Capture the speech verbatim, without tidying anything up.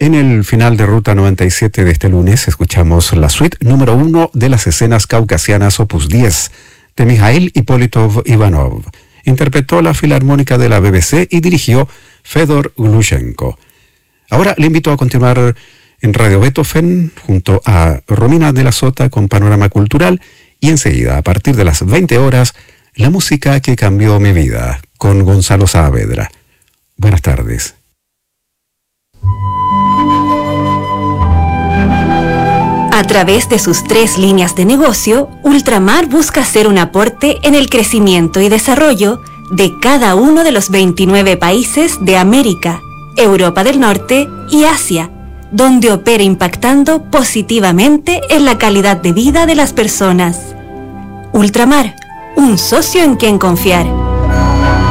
En el final de Ruta noventa y siete de este lunes escuchamos la suite número uno de las escenas caucasianas opus diez de Mikhail Ippolitov Ivanov. Interpretó la Filarmónica de la B B C y dirigió Fedor Glushenko. Ahora le invito a continuar en Radio Beethoven junto a Romina de la Sota con Panorama Cultural y enseguida, a partir de las veinte horas, la música que cambió mi vida con Gonzalo Saavedra. Buenas tardes. A través de sus tres líneas de negocio, Ultramar busca hacer un aporte en el crecimiento y desarrollo de cada uno de los veintinueve países de América, Europa del Norte y Asia, donde opera impactando positivamente en la calidad de vida de las personas. Ultramar, un socio en quien confiar.